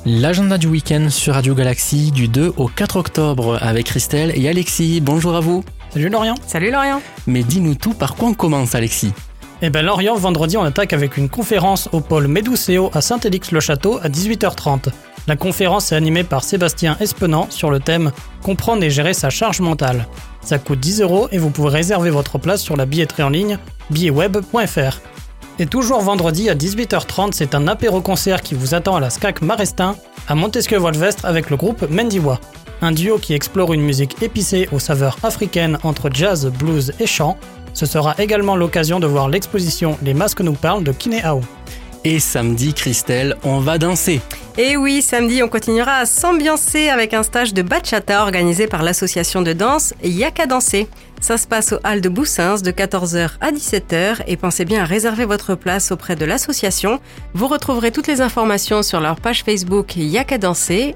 L'agenda du week-end sur Radio Galaxie du 2 au 4 octobre avec Christelle et Alexis. Bonjour à vous. Salut Lorient. Salut Lorient. Mais dis-nous tout, par quoi on commence Alexis ? Lorient, vendredi on attaque avec une conférence au pôle Médoucéo à Saint-Élix-le-Château à 18h30. La conférence est animée par Sébastien Espenant sur le thème « Comprendre et gérer sa charge mentale ». Ça coûte 10 € et vous pouvez réserver votre place sur la billetterie en ligne billetweb.fr. Et toujours vendredi à 18h30, c'est un apéro-concert qui vous attend à la SCAC Marestin à Montesquieu-Volvestre avec le groupe Mendiwa. Un duo qui explore une musique épicée aux saveurs africaines entre jazz, blues et chant. Ce sera également l'occasion de voir l'exposition Les masques nous parlent de Kinéao. Et samedi, Christelle, on va danser. Et oui, samedi, on continuera à s'ambiancer avec un stage de bachata organisé par l'association de danse Yaka Danser. Ça se passe au hall de Boussins de 14h à 17h et pensez bien à réserver votre place auprès de l'association. Vous retrouverez toutes les informations sur leur page Facebook Yaka Danser,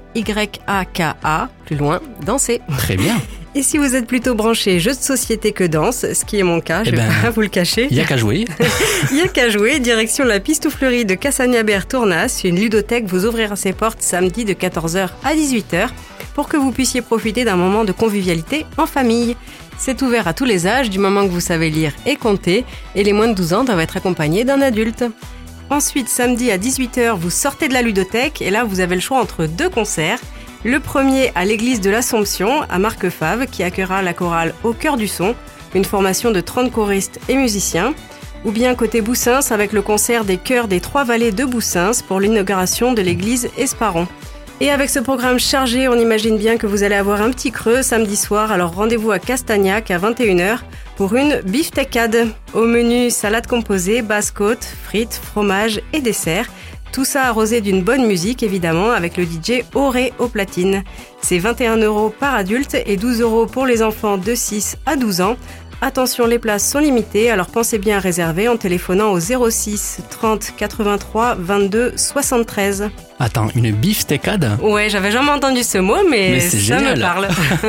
Y-A-K-A, plus loin, danser. Très bien. Et si vous êtes plutôt branché jeux de société que danse, ce qui est mon cas, je vais pas vous le cacher. Il y a qu'à jouer. Il y a qu'à jouer. Direction la Pistouflerie de Cassagnaber-Tournas. Une ludothèque vous ouvrira ses portes samedi de 14h à 18h pour que vous puissiez profiter d'un moment de convivialité en famille. C'est ouvert à tous les âges du moment que vous savez lire et compter et les moins de 12 ans doivent être accompagnés d'un adulte. Ensuite, samedi à 18h, vous sortez de la ludothèque et là vous avez le choix entre deux concerts. Le premier à l'église de l'Assomption, à Marquefave, qui accueillera la chorale Au cœur du son, une formation de 30 choristes et musiciens. Ou bien côté Boussins, avec le concert des chœurs des Trois Vallées de Boussins pour l'inauguration de l'église Esparon. Et avec ce programme chargé, on imagine bien que vous allez avoir un petit creux samedi soir, alors rendez-vous à Castagnac à 21h pour une beefsteakade. Au menu, salade composée, basse-côte, frites, fromage et dessert. Tout ça arrosé d'une bonne musique, évidemment, avec le DJ Auré aux platines. C'est 21 € par adulte et 12 € pour les enfants de 6 à 12 ans. Attention, les places sont limitées, alors pensez bien à réserver en téléphonant au 06 30 83 22 73. Attends, une beefsteakade ? Ouais, j'avais jamais entendu ce mot, mais c'est ça génial. me parle.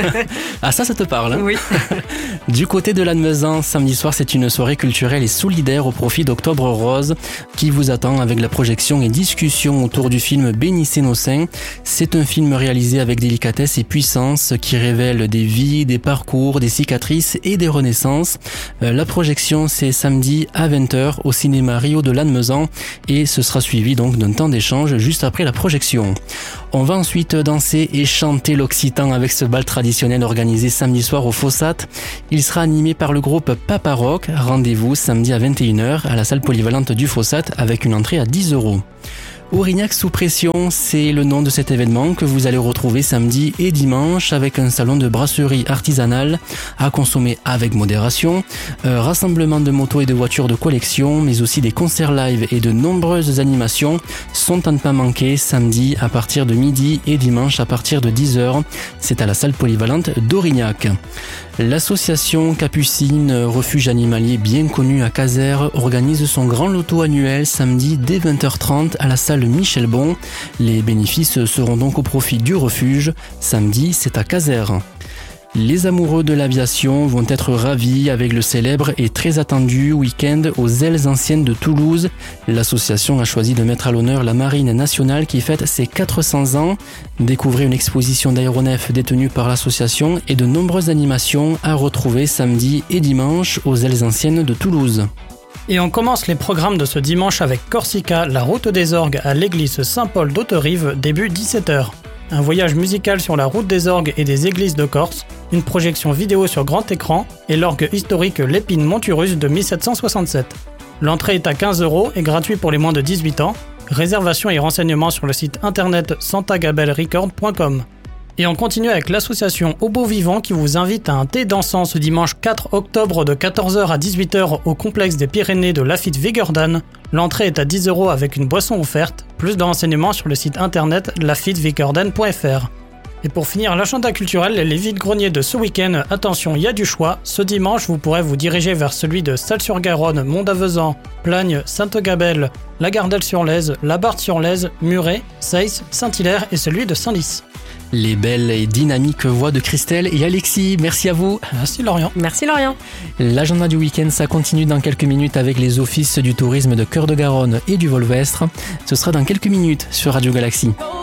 Ah, ça te parle, hein ? Oui. Du côté de Lannemezan, samedi soir, c'est une soirée culturelle et solidaire au profit d'Octobre Rose qui vous attend avec la projection et discussion autour du film Bénissez nos seins. C'est un film réalisé avec délicatesse et puissance qui révèle des vies, des parcours, des cicatrices et des renaissances. La projection, c'est samedi à 20h au cinéma Rio de Lannemezan et ce sera suivi donc d'un temps d'échange juste après la projection. On va ensuite danser et chanter l'occitan avec ce bal traditionnel organisé samedi soir au Fossat. Il sera animé par le groupe Papa Rock. Rendez-vous samedi à 21h à la salle polyvalente du Fossat avec une entrée à 10 €. Aurignac sous pression, c'est le nom de cet événement que vous allez retrouver samedi et dimanche avec un salon de brasserie artisanale à consommer avec modération, rassemblement de motos et de voitures de collection, mais aussi des concerts live et de nombreuses animations sont à ne pas manquer samedi à partir de midi et dimanche à partir de 10h. C'est à la salle polyvalente d'Aurignac. L'association Capucine, refuge animalier bien connu à Casères, organise son grand loto annuel samedi dès 20h30 à la salle Michel Bon. Les bénéfices seront donc au profit du refuge. Samedi, c'est à Casères. Les amoureux de l'aviation vont être ravis avec le célèbre et très attendu week-end aux ailes anciennes de Toulouse. L'association a choisi de mettre à l'honneur la Marine nationale qui fête ses 400 ans. Découvrez une exposition d'aéronefs détenue par l'association et de nombreuses animations à retrouver samedi et dimanche aux ailes anciennes de Toulouse. Et on commence les programmes de ce dimanche avec Corsica, la route des orgues à l'église Saint-Paul d'Hauterive, début 17h. Un voyage musical sur la route des orgues et des églises de Corse, une projection vidéo sur grand écran et l'orgue historique Lépine Monturus de 1767. L'entrée est à 15 € et gratuit pour les moins de 18 ans. Réservation et renseignements sur le site internet santagabelrecord.com. Et on continue avec l'association Au Beau Vivant qui vous invite à un thé dansant ce dimanche 4 octobre de 14h à 18h au complexe des Pyrénées de Lafitte-Vigordan. L'entrée est à 10 € avec une boisson offerte. Plus de renseignements sur le site internet lafittevigordan.fr. Et pour finir, l'agenda culturel et les vides-greniers de ce week-end, attention, il y a du choix. Ce dimanche, vous pourrez vous diriger vers celui de Salles-sur-Garonne, Mont-d'Avezan, Plagne, Sainte-Gabelle, La Gardelle-sur-Lèze, La Barthe-sur-Lèze, Muret, Seyss, Saint-Hilaire et celui de Senlis. Les belles et dynamiques voix de Christelle et Alexis, merci à vous. Merci Lorient. Merci Lorient. L'agenda du week-end, ça continue dans quelques minutes avec les offices du tourisme de Cœur de Garonne et du Volvestre. Ce sera dans quelques minutes sur Radio Galaxie.